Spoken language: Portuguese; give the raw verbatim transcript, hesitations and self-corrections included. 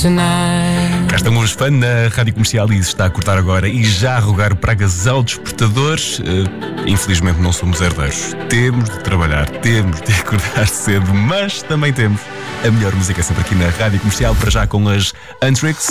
tonight. Cá estamos fã na Rádio Comercial e está a cortar agora e já a rogar pragas ao despertadores. Uh, infelizmente não somos herdeiros. Temos de trabalhar, temos de acordar cedo, mas também temos a melhor música sempre aqui na Rádio Comercial, para já com as Antrix.